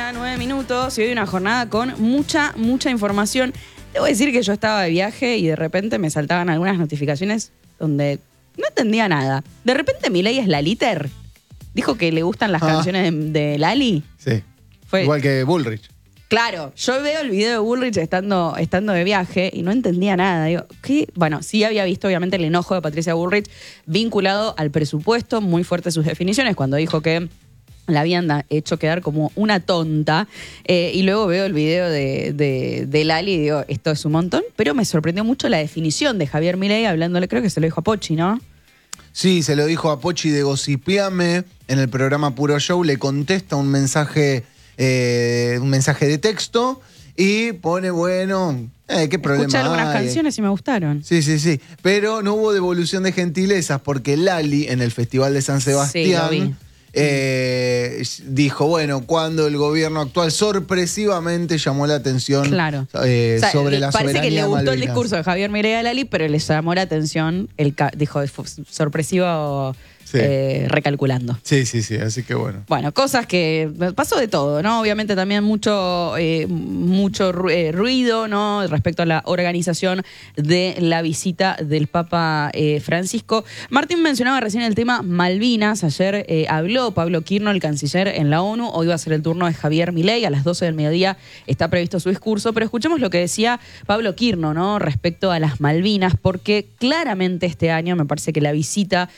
mañana, 9 minutos, y hoy una jornada con mucha información. Debo decir que yo estaba de viaje y de repente me saltaban algunas notificaciones donde no entendía nada. De repente Milei es Laliter. Dijo que le gustan las canciones de Lali. Sí. Igual que Bullrich. Claro, yo veo el video de Bullrich estando de viaje y no entendía nada. Digo, ¿qué? Bueno, sí había visto obviamente el enojo de Patricia Bullrich vinculado al presupuesto, muy fuertes sus definiciones, cuando dijo que la habían hecho quedar como una tonta. Y luego veo el video de Lali y digo, esto es un montón. Pero me sorprendió mucho la definición de Javier Milei hablándole, creo que se lo dijo a Pochi, ¿no? Sí, se lo dijo a Pochi de Gossipeame en el programa Puro Show. Le contesta un mensaje de texto y pone, bueno, ¿qué problema Escuché algunas hay? canciones y me gustaron. Sí. Pero no hubo devolución de gentilezas porque Lali en el Festival de San Sebastián... Sí, lo vi. Dijo, bueno, cuando el gobierno actual sorpresivamente llamó la atención Claro. sobre la soberanía. Parece que le gustó Malvinas. el discurso de Javier Milei a Lali, pero le llamó la atención, dijo, sorpresivo, Sí. recalculando. Sí, así que bueno. Bueno, cosas que pasó de todo, ¿no? Obviamente también mucho ruido, ¿no? Respecto a la organización de la visita del Papa Francisco. Martín mencionaba recién el tema Malvinas. Ayer habló Pablo Quirno, el canciller en la ONU. Hoy va a ser el turno de Javier Milei. A las 12 del mediodía está previsto su discurso. Pero escuchemos lo que decía Pablo Quirno, ¿no? Respecto a las Malvinas, porque claramente este año me parece que la visita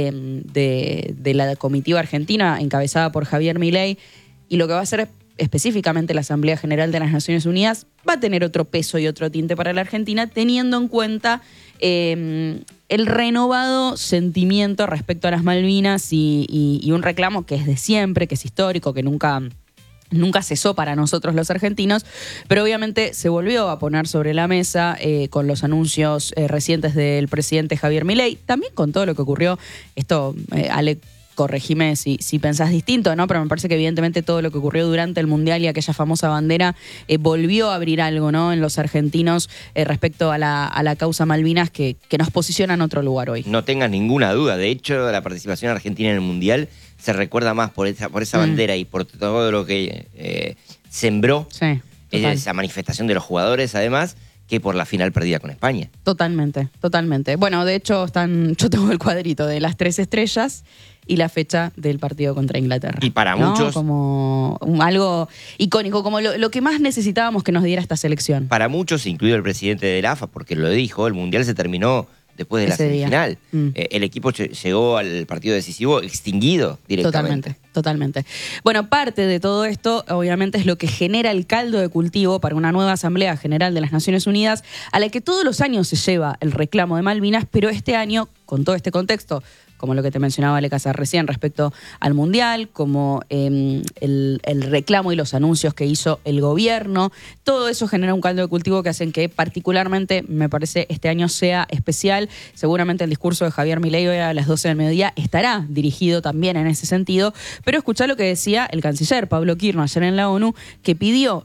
de la comitiva argentina encabezada por Javier Milei y lo que va a ser específicamente la Asamblea General de las Naciones Unidas va a tener otro peso y otro tinte para la Argentina, teniendo en cuenta el renovado sentimiento respecto a las Malvinas y un reclamo que es de siempre, que es histórico, que nunca cesó para nosotros los argentinos, pero obviamente se volvió a poner sobre la mesa con los anuncios recientes del presidente Javier Milei, también con todo lo que ocurrió. Esto, Ale, corregime si pensás distinto, ¿no? Pero me parece que evidentemente todo lo que ocurrió durante el Mundial y aquella famosa bandera volvió a abrir algo, ¿no? En los argentinos respecto a la causa Malvinas que nos posiciona en otro lugar hoy. No tengas ninguna duda. De hecho, la participación argentina en el Mundial se recuerda más por esa bandera y por todo lo que sembró esa manifestación de los jugadores, además, que por la final perdida con España. Totalmente. Bueno, de hecho, yo tengo el cuadrito de las 3 estrellas y la fecha del partido contra Inglaterra. Y para muchos... Como algo icónico, como lo que más necesitábamos que nos diera esta selección. Para muchos, incluido el presidente de la AFA, porque lo dijo, el Mundial se terminó después de la semifinal. El equipo llegó al partido decisivo extinguido directamente. Totalmente. Bueno, parte de todo esto, obviamente, es lo que genera el caldo de cultivo para una nueva Asamblea General de las Naciones Unidas, a la que todos los años se lleva el reclamo de Malvinas, pero este año, con todo este contexto, como lo que te mencionaba Ale Casar recién respecto al Mundial, como el reclamo y los anuncios que hizo el gobierno. Todo eso genera un caldo de cultivo que hacen que particularmente, me parece, este año sea especial. Seguramente el discurso de Javier Milei hoy a las 12 del mediodía estará dirigido también en ese sentido. Pero escuchá lo que decía el canciller Pablo Quirno ayer en la ONU, que pidió